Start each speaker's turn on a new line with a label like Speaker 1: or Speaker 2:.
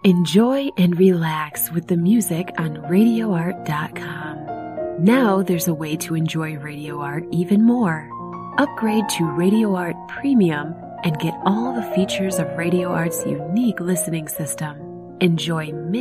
Speaker 1: Enjoy and relax with the music on RadioArt.com. Now there's a way to enjoy Radio Art even more. Upgrade to Radio Art Premium and get all the features of Radio Art's unique listening system. Enjoy